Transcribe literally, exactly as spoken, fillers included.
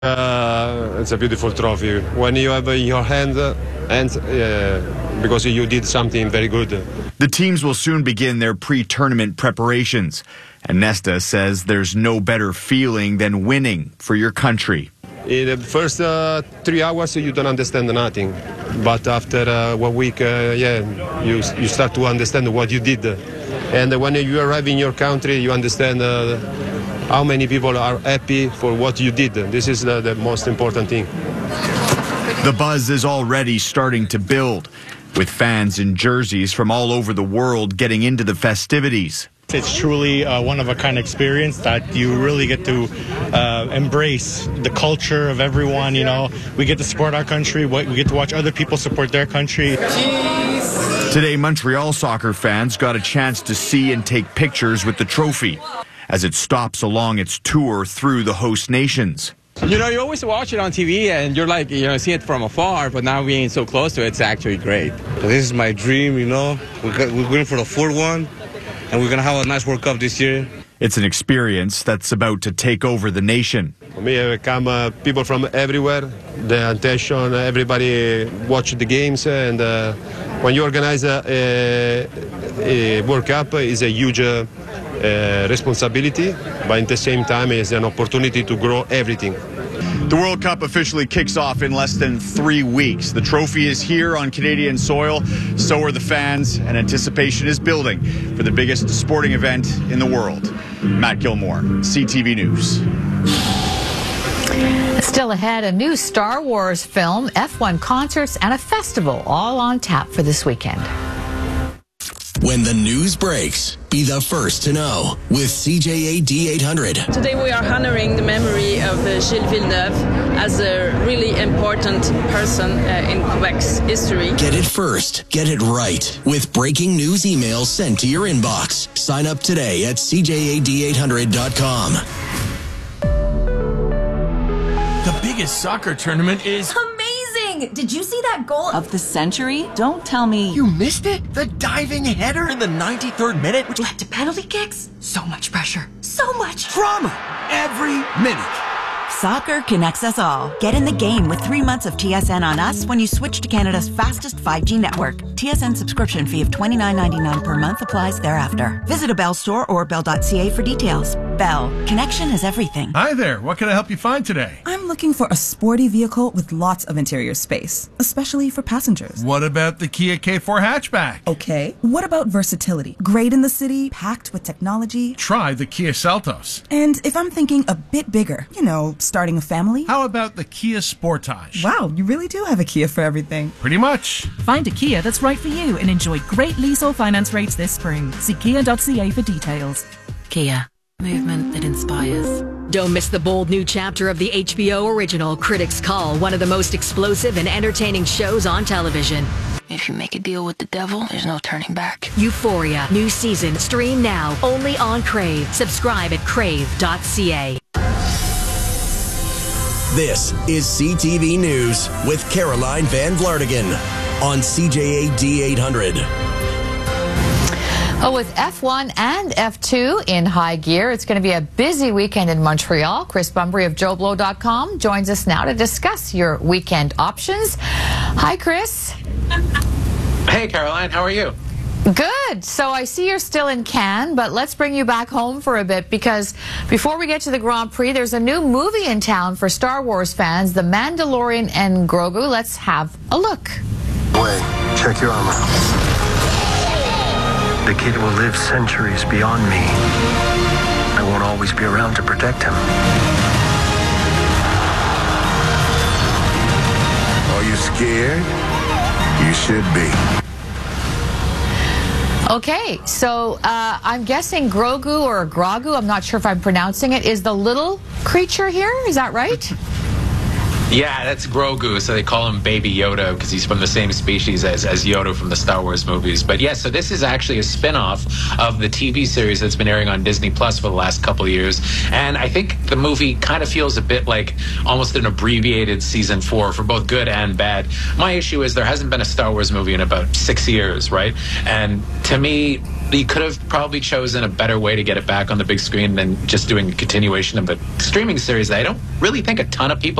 Uh, it's a beautiful trophy. When you have in your hand, uh, and uh, because you did something very good. The teams will soon begin their pre-tournament preparations. And Nesta says there's no better feeling than winning for your country. In the first uh, three hours, you don't understand nothing. But after uh, one week, uh, yeah, you, you start to understand what you did. And when you arrive in your country, you understand uh, how many people are happy for what you did. This is the, the most important thing. The buzz is already starting to build, with fans in jerseys from all over the world getting into the festivities. It's truly a one-of-a-kind experience that you really get to uh, embrace the culture of everyone. You know, we get to support our country. We get to watch other people support their country. Jeez. Today, Montreal soccer fans got a chance to see and take pictures with the trophy as it stops along its tour through the host nations. You know, you always watch it on T V and you're like, you know, see it from afar, but now being so close to it, it's actually great. This is my dream, you know. We're going for the fourth one, and we're going to have a nice World Cup this year. It's an experience that's about to take over the nation. For me, I come uh, people from everywhere, the attention, everybody watch the games, and uh, when you organize a, a, a World Cup, it's a huge uh, uh, responsibility, but at the same time, it's an opportunity to grow everything. The World Cup officially kicks off in less than three weeks. The trophy is here on Canadian soil, so are the fans, and anticipation is building for the biggest sporting event in the world. Matt Gilmore, C T V News. Still ahead, a new Star Wars film, F one concerts, and a festival all on tap for this weekend. When the news breaks, be the first to know with C J A D eight hundred. Today we are honoring the memory of uh, Gilles Villeneuve as a really important person uh, in Quebec's history. Get it first, get it right with breaking news emails sent to your inbox. Sign up today at C J A D eight hundred dot com. The biggest soccer tournament is amazing! Did you see that goal of the century? Don't tell me you missed it. The diving header in the ninety-third minute, which led to penalty kicks. So much pressure. So much drama every minute. Soccer connects us all. Get in the game with three months of T S N on us when you switch to Canada's fastest five G network. T S N subscription fee of twenty-nine ninety-nine per month applies thereafter. Visit a Bell store or bell dot c a for details. Bell. Connection is everything. Hi there. What can I help you find today? I'm looking for a sporty vehicle with lots of interior space, especially for passengers. What about the Kia K four hatchback? Okay. What about versatility? Great in the city, packed with technology. Try the Kia Seltos. And if I'm thinking a bit bigger, you know, starting a family? How about the Kia Sportage? Wow, you really do have a Kia for everything. Pretty much. Find a Kia that's right for you and enjoy great lease or finance rates this spring. See kia dot c a for details. Kia. Movement that inspires. Don't miss the bold new chapter of the H B O original Critics' Call, one of the most explosive and entertaining shows on television. If you make a deal with the devil, there's no turning back. Euphoria, new season, stream now, only on Crave. Subscribe at crave dot c a. This is C T V News with Caroline Van Vlartigan on C J A D eight hundred. Oh, with F one and F two in high gear, it's going to be a busy weekend in Montreal. Chris Bumbry of Joe Blow dot com joins us now to discuss your weekend options. Hi, Chris. Hey, Caroline. How are you? Good. So I see you're still in Cannes, but let's bring you back home for a bit, because before we get to the Grand Prix, there's a new movie in town for Star Wars fans, The Mandalorian and Grogu. Let's have a look. Wait, check your armor. The kid will live centuries beyond me. I won't always be around to protect him. Are you scared? You should be. Okay, so uh, I'm guessing Grogu or Grogu, I'm not sure if I'm pronouncing it, is the little creature here. Is that right? Yeah, that's Grogu, so they call him Baby Yoda because he's from the same species as, as Yoda from the Star Wars movies. But yes, so this is actually a spin-off of the T V series that's been airing on Disney Plus for the last couple of years. And I think the movie kind of feels a bit like almost an abbreviated season four for both good and bad. My issue is there hasn't been a Star Wars movie in about six years, right? And to me, you could have probably chosen a better way to get it back on the big screen than just doing a continuation of a streaming series that I don't really think a ton of people